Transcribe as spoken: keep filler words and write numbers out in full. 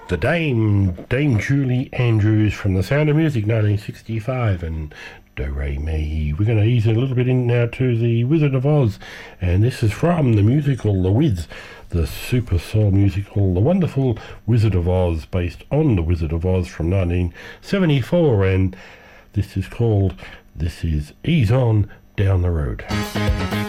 the Dame, Dame Julie Andrews from The Sound of Music, nineteen sixty-five, and Do-Re-Mi. We're going to ease a little bit in now to The Wizard of Oz, and this is from the musical The Wiz, the super soul musical The Wonderful Wizard of Oz, based on The Wizard of Oz from nineteen seventy-four, and this is called This Is Ease On Down the Road.